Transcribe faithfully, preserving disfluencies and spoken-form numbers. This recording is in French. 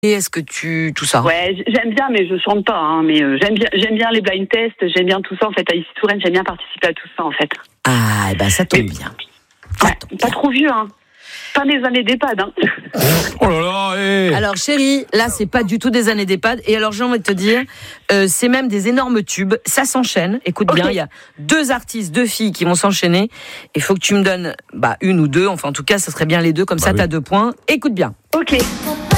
Et est-ce que tu... tout ça? Ouais, j'aime bien, mais je chante pas. Hein, mais euh, j'aime bien, j'aime bien les blind tests, j'aime bien tout ça. En fait, à Issy Touraine, j'aime bien participer à tout ça, en fait. Ah, ben ça tombe bien. Ça Ouais, tombe pas bien. trop vieux, hein. Fin des années d'EHPAD, hein. Oh là là, hé. Alors chérie, là c'est pas du tout des années d'EHPAD. Et alors j'ai envie de te dire, euh, c'est même des énormes tubes. Ça s'enchaîne. Écoute Ok. bien, il y a deux artistes, deux filles qui vont s'enchaîner. Il faut que tu me donnes bah, une ou deux. Enfin en tout cas, ça serait bien les deux. Comme Bah ça, oui. t'as deux points. Écoute bien. Ok.